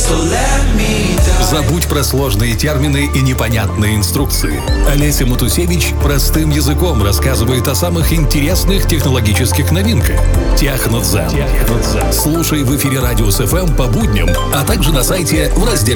Забудь про сложные термины и непонятные инструкции. Олеся Матусевич простым языком рассказывает о самых интересных технологических новинках. Технодзен. Слушай в эфире Радиус ФМ по будням, а также на сайте в разделе